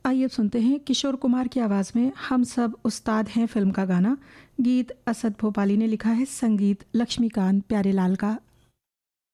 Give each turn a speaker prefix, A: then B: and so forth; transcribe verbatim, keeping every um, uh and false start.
A: आइए अब सुनते हैं किशोर कुमार की आवाज़ में हम सब उस्ताद हैं फिल्म का गाना। गीत असद भोपाली ने लिखा है, संगीत लक्ष्मीकांत प्यारेलाल का